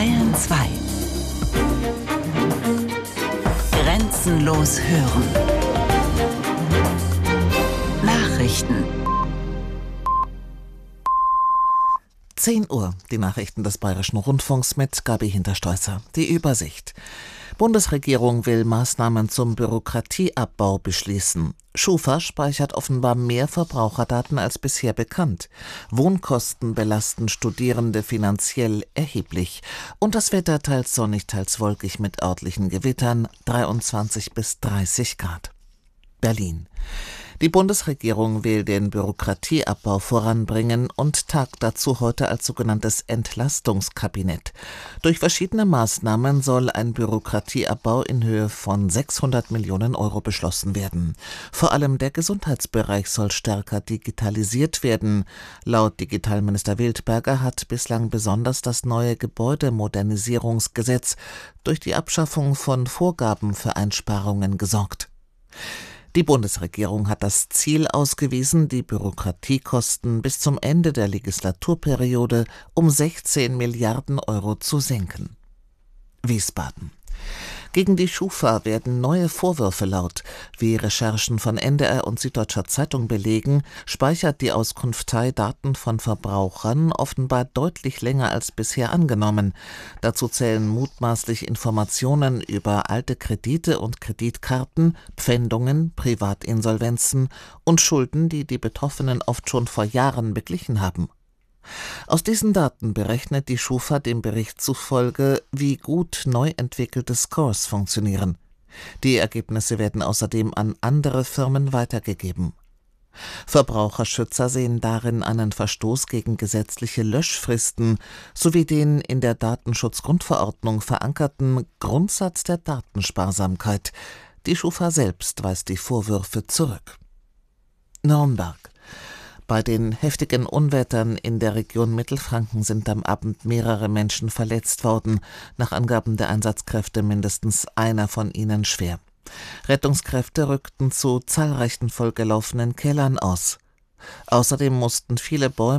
Bayern 2. Grenzenlos hören. Nachrichten. 10 Uhr, die Nachrichten des Bayerischen Rundfunks mit Gabi Hinterstoißer. Die Übersicht. Bundesregierung will Maßnahmen zum Bürokratieabbau beschließen. Schufa speichert offenbar mehr Verbraucherdaten als bisher bekannt. Wohnkosten belasten Studierende finanziell erheblich. Und das Wetter teils sonnig, teils wolkig mit örtlichen Gewittern, 23 bis 30 Grad. Berlin. Die Bundesregierung will den Bürokratieabbau voranbringen und tagt dazu heute als sogenanntes Entlastungskabinett. Durch verschiedene Maßnahmen soll ein Bürokratieabbau in Höhe von 600 Millionen Euro beschlossen werden. Vor allem der Gesundheitsbereich soll stärker digitalisiert werden. Laut Digitalminister Wildberger hat bislang besonders das neue Gebäudemodernisierungsgesetz durch die Abschaffung von Vorgaben für Einsparungen gesorgt. Die Bundesregierung hat das Ziel ausgewiesen, die Bürokratiekosten bis zum Ende der Legislaturperiode um 16 Milliarden Euro zu senken. Wiesbaden. Gegen die Schufa werden neue Vorwürfe laut. Wie Recherchen von NDR und Süddeutscher Zeitung belegen, speichert die Auskunftei Daten von Verbrauchern offenbar deutlich länger als bisher angenommen. Dazu zählen mutmaßlich Informationen über alte Kredite und Kreditkarten, Pfändungen, Privatinsolvenzen und Schulden, die die Betroffenen oft schon vor Jahren beglichen haben. Aus diesen Daten berechnet die Schufa dem Bericht zufolge, wie gut neu entwickelte Scores funktionieren. Die Ergebnisse werden außerdem an andere Firmen weitergegeben. Verbraucherschützer sehen darin einen Verstoß gegen gesetzliche Löschfristen sowie den in der Datenschutzgrundverordnung verankerten Grundsatz der Datensparsamkeit. Die Schufa selbst weist die Vorwürfe zurück. Nürnberg. Bei den heftigen Unwettern in der Region Mittelfranken sind am Abend mehrere Menschen verletzt worden, nach Angaben der Einsatzkräfte mindestens einer von ihnen schwer. Rettungskräfte rückten zu zahlreichen vollgelaufenen Kellern aus. Außerdem mussten viele Bäume